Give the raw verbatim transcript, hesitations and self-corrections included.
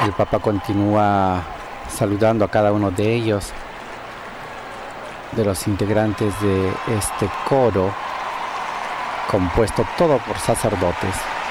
El Papa continúa saludando a cada uno de ellos, de los integrantes de este coro, compuesto todo por sacerdotes.